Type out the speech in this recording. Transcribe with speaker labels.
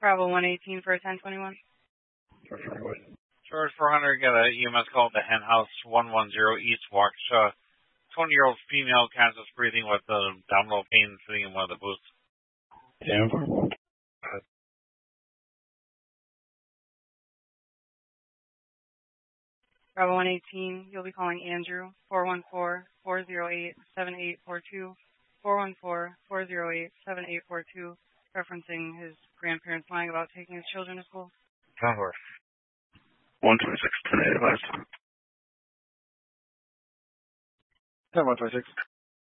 Speaker 1: Bravo 118 for 1021.
Speaker 2: George 400, got a EMS call to Hen House 110 East Waukesha. 20-year-old female, conscious breathing with abdominal pain sitting in one of the booths.
Speaker 3: Denver.
Speaker 1: Bravo 118, you'll be calling Andrew 414-408-7842, 414-408-7842, referencing his grandparents lying about taking his children to school.
Speaker 3: Converse. 126, 10 advised.
Speaker 4: 126.